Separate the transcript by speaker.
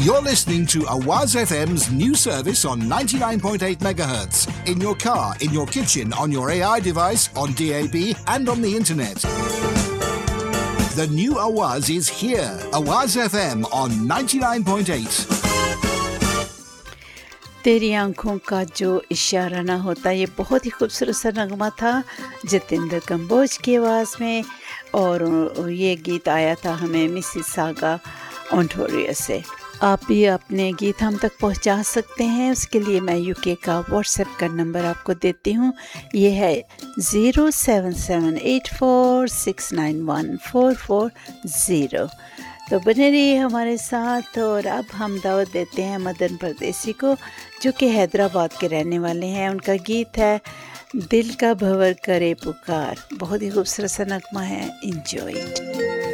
Speaker 1: You're listening to Awaz FM's new service on 99.8 megahertz in your car, in your kitchen, on your AI device, on DAB and on the internet. The new Awaz is here. Awaz FM on 99.8.
Speaker 2: तेरी आंखों का जो इशारा ना होता, ये बहुत ही खूबसूरत सा नगमा था जतिंदर कंबोज की आवाज़ में, और ये गीत आया था हमें मिसिसागा ओंटारियो से। आप भी अपने गीत हम तक पहुंचा सकते हैं, उसके लिए मैं यूके का व्हाट्सएप का नंबर आपको देती हूँ। ये है 07784691440। तो बने रहिए हमारे साथ। और अब हम दावत देते हैं मदन परदेसी को, जो कि हैदराबाद के रहने वाले हैं। उनका गीत है दिल का भंवर करे पुकार। बहुत ही खूबसूरत सा नगमा है। Enjoy it.